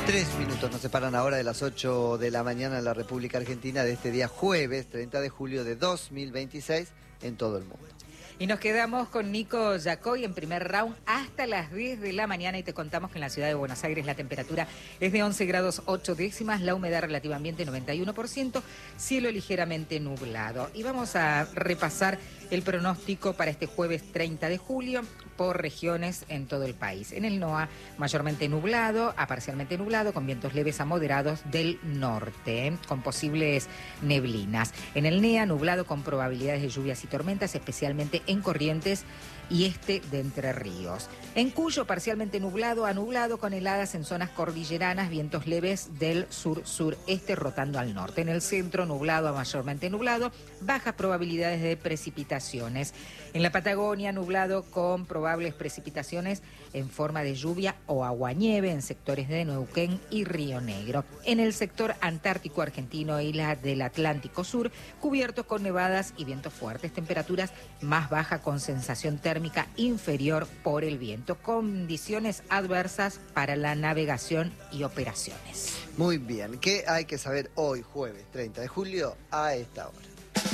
3 minutos nos separan ahora de las 8 de la mañana en la República Argentina de este día jueves 30 de julio de 2026 en todo el mundo. Y nos quedamos con Nico Yacoy en primer round hasta las 10 de la mañana y te contamos que en la ciudad de Buenos Aires la temperatura es de 11 grados 8 décimas, la humedad relativa ambiente 91%, cielo ligeramente nublado. Y vamos a repasar el pronóstico para este jueves 30 de julio por regiones en todo el país. En el NOA, mayormente nublado a parcialmente nublado, con vientos leves a moderados del norte, con posibles neblinas. En el NEA, nublado con probabilidades de lluvias y tormentas, especialmente en Corrientes y este de Entre Ríos. En Cuyo, parcialmente nublado a nublado, con heladas en zonas cordilleranas, vientos leves del sur-sureste rotando al norte. En el centro, nublado a mayormente nublado, bajas probabilidades de precipitaciones. En la Patagonia, nublado con probables precipitaciones en forma de lluvia o aguanieve en sectores de Neuquén y Río Negro. En el sector antártico argentino y la del Atlántico Sur, cubiertos con nevadas y vientos fuertes, temperaturas más bajas con sensación térmica inferior por el viento, condiciones adversas para la navegación y operaciones. Muy bien, ¿qué hay que saber hoy, jueves 30 de julio, a esta hora?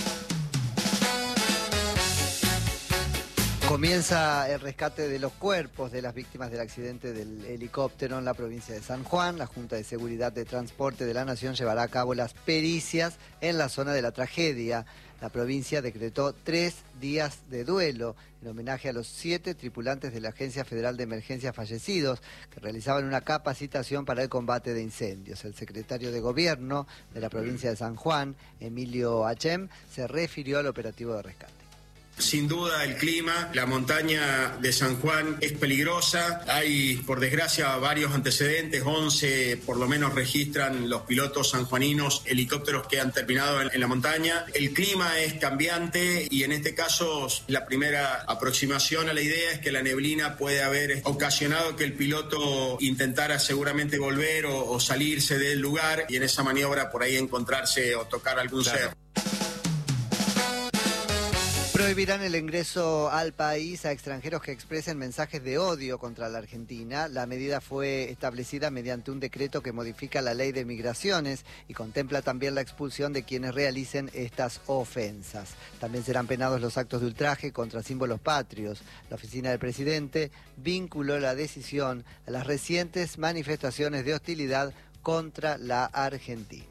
Comienza el rescate de los cuerpos de las víctimas del accidente del helicóptero en la provincia de San Juan. La Junta de Seguridad de Transporte de la Nación llevará a cabo las pericias en la zona de la tragedia. La provincia decretó 3 días de duelo en homenaje a los 7 tripulantes de la Agencia Federal de Emergencias fallecidos que realizaban una capacitación para el combate de incendios. El secretario de Gobierno de la provincia de San Juan, Emilio Achem, se refirió al operativo de rescate. Sin duda el clima, la montaña de San Juan es peligrosa, hay por desgracia varios antecedentes, 11 por lo menos registran los pilotos sanjuaninos helicópteros que han terminado en la montaña. El clima es cambiante y en este caso la primera aproximación a la idea es que la neblina puede haber ocasionado que el piloto intentara seguramente volver o salirse del lugar y en esa maniobra por ahí encontrarse o tocar algún cerro. Prohibirán el ingreso al país a extranjeros que expresen mensajes de odio contra la Argentina. La medida fue establecida mediante un decreto que modifica la ley de migraciones y contempla también la expulsión de quienes realicen estas ofensas. También serán penados los actos de ultraje contra símbolos patrios. La oficina del presidente vinculó la decisión a las recientes manifestaciones de hostilidad contra la Argentina.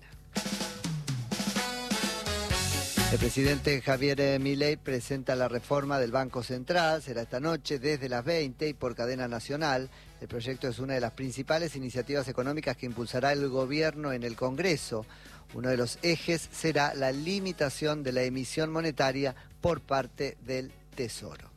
El presidente Javier Milei presenta la reforma del Banco Central, será esta noche desde las 20 y por cadena nacional. El proyecto es una de las principales iniciativas económicas que impulsará el gobierno en el Congreso. Uno de los ejes será la limitación de la emisión monetaria por parte del Tesoro.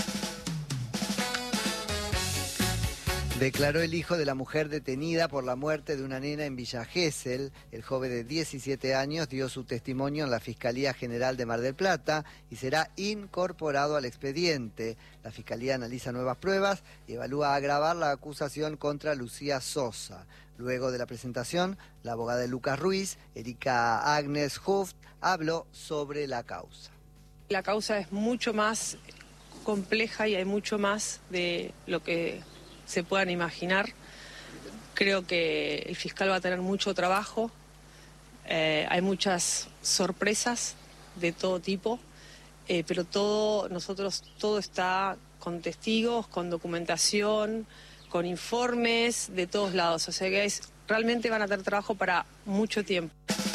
Declaró el hijo de la mujer detenida por la muerte de una nena en Villa Gesell. El joven de 17 años dio su testimonio en la Fiscalía General de Mar del Plata y será incorporado al expediente. La Fiscalía analiza nuevas pruebas y evalúa agravar la acusación contra Lucía Sosa. Luego de la presentación, la abogada de Lucas Ruiz, Erika Agnes Huft, habló sobre la causa. La causa es mucho más compleja y hay mucho más de lo que se puedan imaginar. Creo que el fiscal va a tener mucho trabajo, hay muchas sorpresas de todo tipo, pero todo está con testigos, con documentación, con informes de todos lados, o sea que realmente van a tener trabajo para mucho tiempo.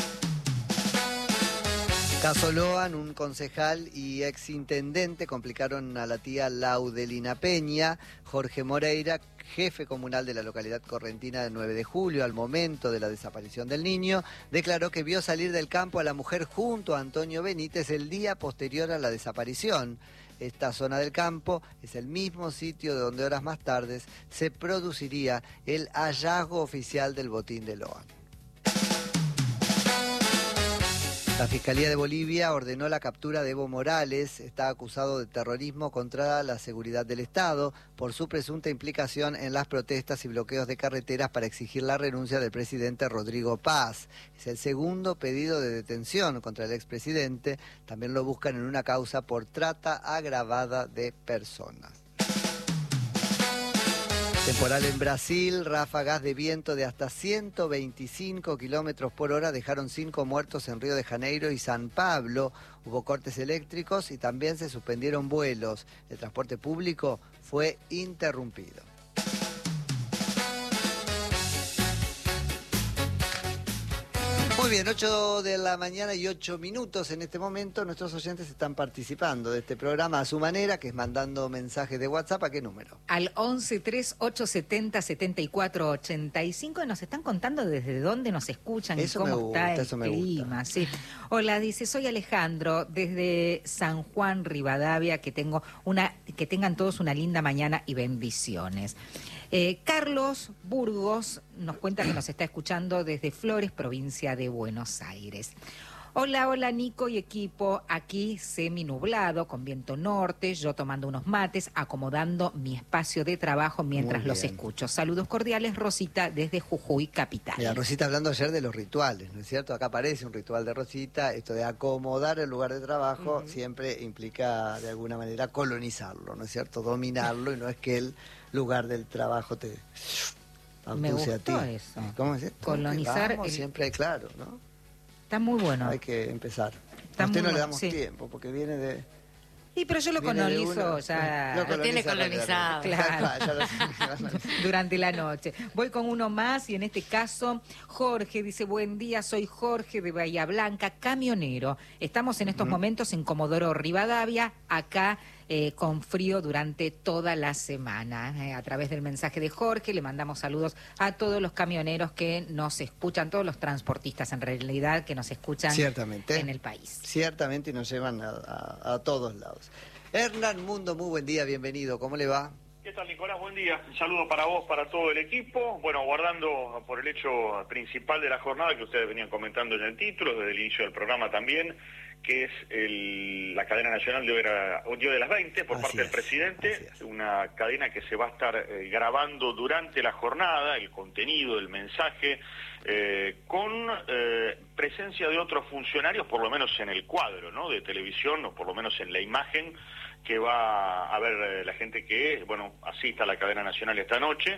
Caso Loan, un concejal y exintendente complicaron a la tía Laudelina Peña. Jorge Moreira, jefe comunal de la localidad correntina del 9 de julio, al momento de la desaparición del niño, declaró que vio salir del campo a la mujer junto a Antonio Benítez el día posterior a la desaparición. Esta zona del campo es el mismo sitio de donde horas más tarde se produciría el hallazgo oficial del botín de Loan. La Fiscalía de Bolivia ordenó la captura de Evo Morales. Está acusado de terrorismo contra la seguridad del Estado por su presunta implicación en las protestas y bloqueos de carreteras para exigir la renuncia del presidente Rodrigo Paz. Es el segundo pedido de detención contra el expresidente. También lo buscan en una causa por trata agravada de personas. Temporal en Brasil, ráfagas de viento de hasta 125 kilómetros por hora dejaron 5 muertos en Río de Janeiro y San Pablo. Hubo cortes eléctricos y también se suspendieron vuelos. El transporte público fue interrumpido. Muy bien, 8 de la mañana y 8 minutos en este momento. Nuestros oyentes están participando de este programa a su manera, que es mandando mensajes de WhatsApp. ¿A qué número? Al 1138707485. Nos están contando desde dónde nos escuchan y cómo está el clima. Sí. Hola, dice, soy Alejandro, desde San Juan, Rivadavia, que tengan todos una linda mañana y bendiciones. Carlos Burgos nos cuenta que nos está escuchando desde Flores, provincia de Buenos Aires. Hola Nico y equipo, aquí semi-nublado, con viento norte, yo tomando unos mates, acomodando mi espacio de trabajo mientras los escucho. Saludos cordiales, Rosita, desde Jujuy, capital. Mira, Rosita hablando ayer de los rituales, ¿no es cierto? Acá aparece un ritual de Rosita, esto de acomodar el lugar de trabajo siempre implica de alguna manera colonizarlo, ¿no es cierto? Dominarlo, y no es que el lugar del trabajo te me gustó a ti. Eso. ¿Cómo es esto? Colonizar. Siempre hay claro, ¿no? Está muy bueno. Hay que empezar. A usted no le damos tiempo, porque viene de... Sí, pero yo lo colonizo ya. Lo tiene colonizado. Claro. Durante la noche. Voy con uno más y en este caso Jorge dice, buen día, soy Jorge de Bahía Blanca, camionero. Estamos en estos momentos en Comodoro Rivadavia, acá con frío durante toda la semana. A través del mensaje de Jorge le mandamos saludos a todos los camioneros que nos escuchan, todos los transportistas en realidad que nos escuchan en el país. Ciertamente, y nos llevan a todos lados. Hernán Mundo, muy buen día, bienvenido, ¿cómo le va? ¿Qué tal, Nicolás? Buen día. Un saludo para vos, para todo el equipo. Bueno, guardando por el hecho principal de la jornada que ustedes venían comentando en el título, desde el inicio del programa también, que es la cadena nacional de las 20 por parte del presidente, una cadena que se va a estar grabando durante la jornada, el contenido, el mensaje, con presencia de otros funcionarios, por lo menos en el cuadro, ¿no?, de televisión, o por lo menos en la imagen que va a ver la gente que, asista a la cadena nacional esta noche,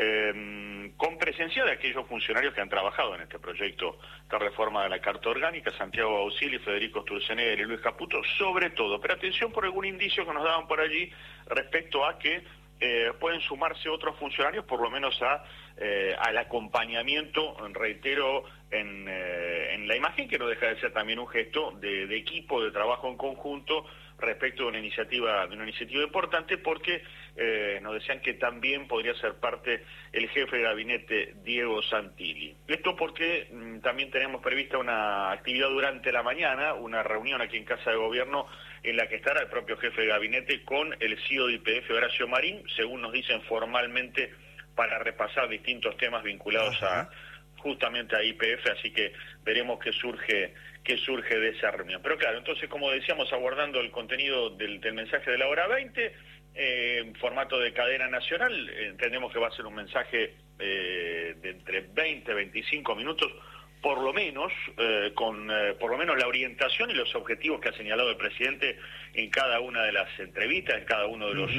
con presencia de aquellos funcionarios que han trabajado en este proyecto de reforma de la Carta Orgánica, Santiago Bausili, Federico Sturzenegger y Luis Caputo, sobre todo. Pero atención por algún indicio que nos daban por allí respecto a que pueden sumarse otros funcionarios, por lo menos al acompañamiento, reitero, en la imagen, que no deja de ser también un gesto de equipo, de trabajo en conjunto, respecto de una iniciativa importante, porque nos decían que también podría ser parte el jefe de gabinete Diego Santilli. Esto porque también tenemos prevista una actividad durante la mañana, una reunión aquí en Casa de Gobierno, en la que estará el propio jefe de gabinete con el CEO de YPF, Horacio Marín, según nos dicen formalmente, para repasar distintos temas vinculados justamente a YPF, así que veremos qué surge de esa reunión. Pero claro, entonces, como decíamos, aguardando el contenido del mensaje de la hora 20, en formato de cadena nacional, entendemos que va a ser un mensaje de entre 20 y 25 minutos, por lo menos, con por lo menos la orientación y los objetivos que ha señalado el presidente en cada una de las entrevistas, en cada uno de los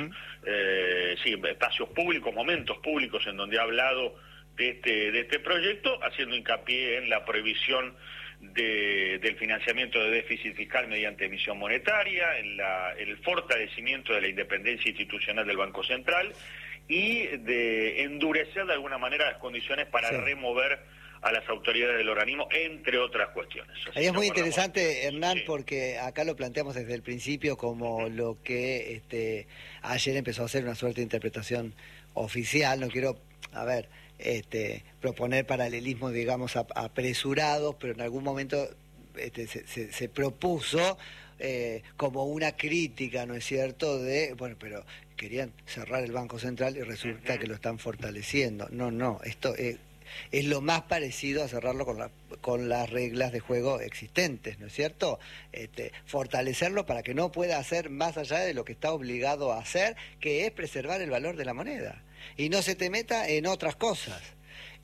espacios públicos, momentos públicos en donde ha hablado de este proyecto, haciendo hincapié en la prohibición del financiamiento de déficit fiscal mediante emisión monetaria, en el fortalecimiento de la independencia institucional del Banco Central y de endurecer de alguna manera las condiciones para remover a las autoridades del organismo, entre otras cuestiones. Ahí es muy interesante, Hernán, porque acá lo planteamos desde el principio como lo que ayer empezó a ser una suerte de interpretación oficial. No quiero, proponer paralelismos, digamos, apresurados, pero en algún momento se propuso como una crítica, ¿no es cierto?, pero querían cerrar el Banco Central y resulta que lo están fortaleciendo. No, esto es lo más parecido a cerrarlo con las reglas de juego existentes, ¿no es cierto? Fortalecerlo para que no pueda hacer más allá de lo que está obligado a hacer, que es preservar el valor de la moneda y no se te meta en otras cosas.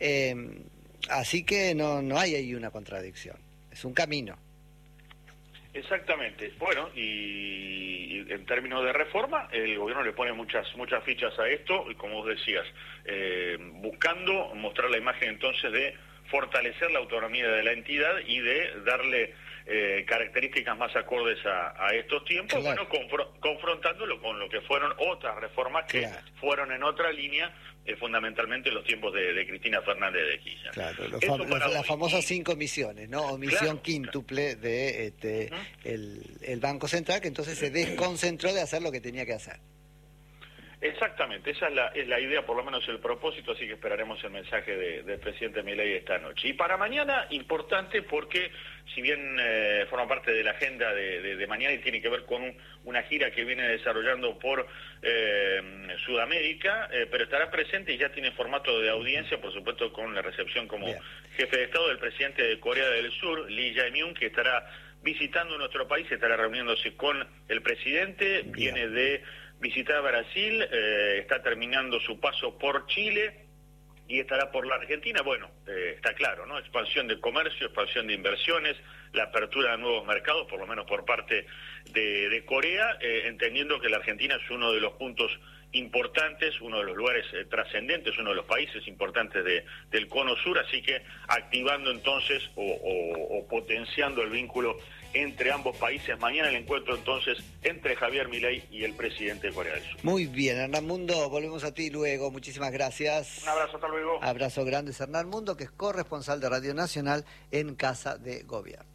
Así que no hay ahí una contradicción, es un camino. Exactamente. Bueno, y en términos de reforma, el gobierno le pone muchas fichas a esto, y como vos decías, buscando mostrar la imagen entonces de fortalecer la autonomía de la entidad y de darle características más acordes a estos tiempos, claro. Bueno, confrontándolo con lo que fueron otras reformas que claro. fueron en otra línea, fundamentalmente en los tiempos de Cristina Fernández de Kirchner. Claro, las famosas 5 misiones, ¿no? O misión claro, quíntuple de el Banco Central, que entonces se desconcentró de hacer lo que tenía que hacer. Exactamente, esa es la idea, por lo menos el propósito, así que esperaremos el mensaje del presidente Milei esta noche. Y para mañana, importante porque, si bien forma parte de la agenda de mañana y tiene que ver con una gira que viene desarrollando por Sudamérica, pero estará presente y ya tiene formato de audiencia, por supuesto con la recepción como jefe de Estado del presidente de Corea del Sur, Lee Jae-myung, que estará visitando nuestro país, estará reuniéndose con el presidente, viene de visitar Brasil, está terminando su paso por Chile y estará por la Argentina. Bueno, está claro, ¿no? Expansión de comercio, expansión de inversiones, la apertura de nuevos mercados, por lo menos por parte de Corea, entendiendo que la Argentina es uno de los puntos importantes, uno de los lugares trascendentes, uno de los países importantes del Cono Sur, así que activando entonces o potenciando el vínculo entre ambos países. Mañana el encuentro entonces entre Javier Milei y el presidente de Corea del Sur. Muy bien, Hernán Mundo, volvemos a ti luego, muchísimas gracias. Un abrazo, hasta luego. Abrazo grande, Hernán Mundo, que es corresponsal de Radio Nacional en Casa de Gobierno.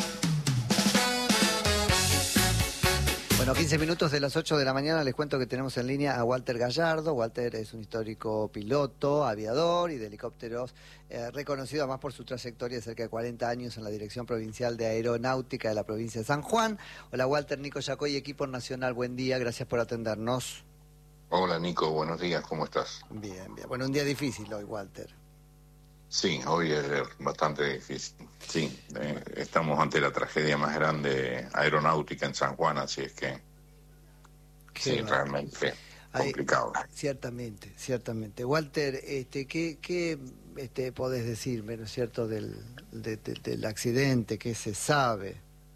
Bueno, 15 minutos de las 8 de la mañana les cuento que tenemos en línea a Walter Gallardo. Walter es un histórico piloto, aviador y de helicópteros, reconocido además por su trayectoria de cerca de 40 años en la Dirección Provincial de Aeronáutica de la provincia de San Juan. Hola Walter, Nico Yacoy, equipo nacional, buen día, gracias por atendernos. Hola Nico, buenos días, ¿cómo estás? Bien, bien. Bueno, un día difícil hoy, Walter. Sí, hoy es bastante difícil. Sí, estamos ante la tragedia más grande aeronáutica en San Juan, así es que sí, realmente complicado. Ciertamente, ciertamente. Walter, ¿qué podés decirme, no es cierto, del accidente? ¿Qué se sabe?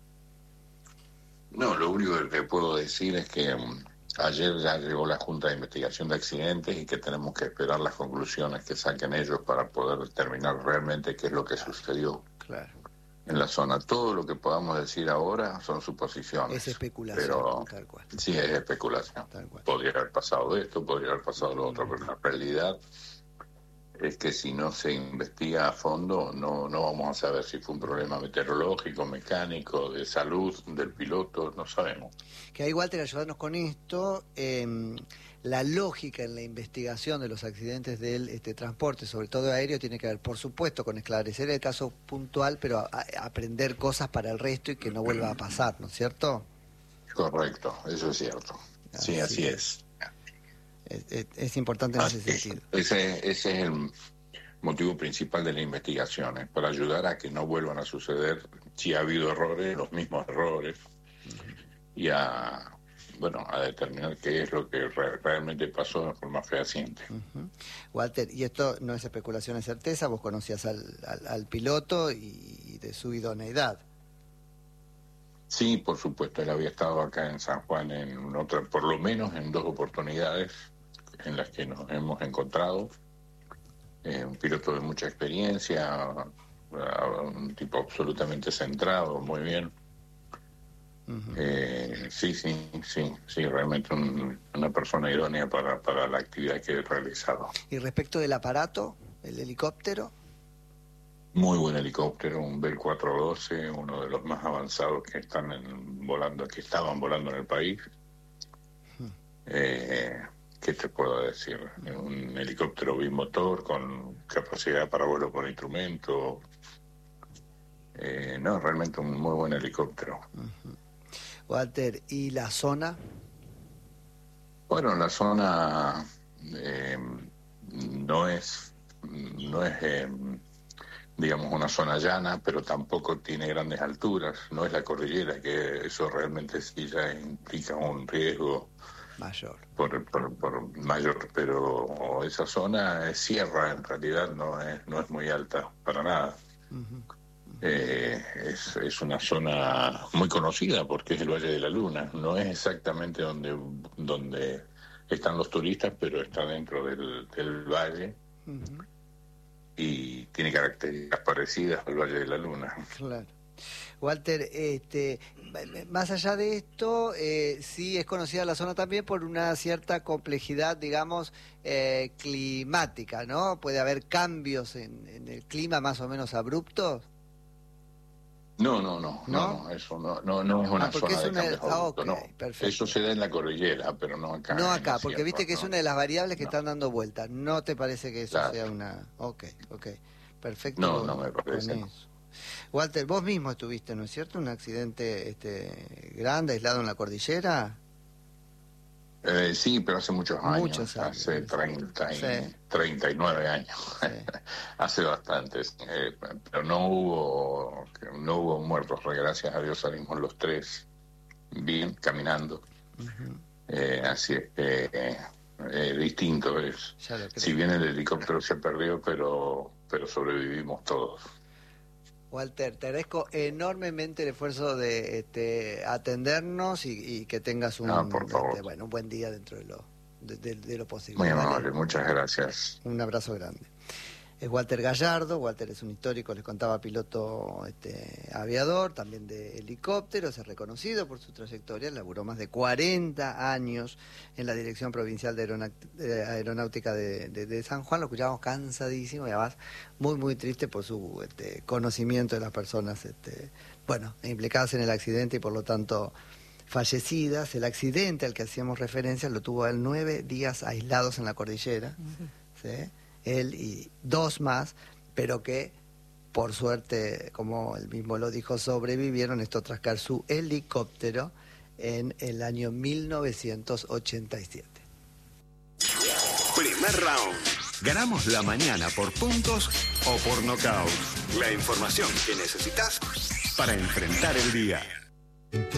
No, lo único que puedo decir es que ayer ya llegó la Junta de Investigación de Accidentes y que tenemos que esperar las conclusiones que saquen ellos para poder determinar realmente qué es lo que sucedió en la zona. Todo lo que podamos decir ahora son suposiciones. Es especulación, pero, tal cual. Sí, es especulación. Podría haber pasado esto, podría haber pasado lo otro, pero la realidad es que si no se investiga a fondo no vamos a saber si fue un problema meteorológico, mecánico, de salud del piloto, no sabemos. Que ahí, Walter, ayudarnos con esto, la lógica en la investigación de los accidentes del transporte, sobre todo aéreo, tiene que ver, por supuesto, con esclarecer el caso puntual, pero aprender cosas para el resto y que no vuelva a pasar, ¿no es cierto? Correcto, eso es cierto. Sí, así es. Es importante en ese sentido. Ese es el motivo principal de la investigación, para ayudar a que no vuelvan a suceder, si ha habido errores, los mismos errores, y a determinar qué es lo que realmente pasó de forma fehaciente. Walter, y esto no es especulación, es certeza, vos conocías al piloto y de su idoneidad. Sí, por supuesto, él había estado acá en San Juan por lo menos en 2 oportunidades en las que nos hemos encontrado. Un piloto de mucha experiencia, un tipo absolutamente centrado, muy bien. Sí, realmente una persona idónea para la actividad que he realizado. ¿Y respecto del aparato, el helicóptero? Muy buen helicóptero, un Bell 412, uno de los más avanzados que estaban volando en el país. ¿Qué te puedo decir? Un helicóptero bimotor con capacidad para vuelo por instrumento. Realmente un muy buen helicóptero. Walter, ¿y la zona? Bueno, la zona no es digamos, una zona llana, pero tampoco tiene grandes alturas. No es la cordillera, que eso realmente sí ya implica un riesgo mayor. Por mayor, pero esa zona es sierra, en realidad no es muy alta, para nada. Es una zona muy conocida porque es el Valle de la Luna. No es exactamente donde están los turistas, pero está dentro del valle. Uh-huh. Y tiene características parecidas al Valle de la Luna. Claro. Walter, más allá de esto, sí es conocida la zona también por una cierta complejidad, digamos, climática, ¿no? ¿Puede haber cambios en el clima más o menos abruptos? No, eso no es una zona de cambios abruptos, no. Perfecto. Eso se da en la cordillera, pero no acá. No acá, porque viste que es una de las variables que están dando vueltas. ¿No te parece que eso sea una...? Ok, perfecto. No me parece. No. Walter, vos mismo estuviste, ¿no es cierto? Un accidente grande, aislado en la cordillera. Sí, pero hace muchos años. Hace 39 años. Sí. Hace bastantes. Pero no hubo muertos. Gracias a Dios salimos los tres bien, caminando. Uh-huh. Así es que distinto es. Si bien el helicóptero se perdió, pero sobrevivimos todos. Walter, te agradezco enormemente el esfuerzo de atendernos y que tengas un buen día dentro de lo posible. Muy amable, muchas gracias. Un abrazo grande. Es Walter Gallardo. Walter es un histórico, les contaba, piloto aviador, también de helicópteros, es reconocido por su trayectoria, laburó más de 40 años en la Dirección Provincial de Aeronáutica de San Juan. Lo escuchábamos cansadísimo y además muy, muy triste por su conocimiento de las personas implicadas en el accidente y por lo tanto fallecidas. El accidente al que hacíamos referencia lo tuvo él 9 días aislados en la cordillera, ¿sí? Él y 2 más, pero que por suerte, como él mismo lo dijo, sobrevivieron esto tras caer su helicóptero en el año 1987. Primer round. Ganamos la mañana por puntos o por nocaut. La información que necesitas para enfrentar el día.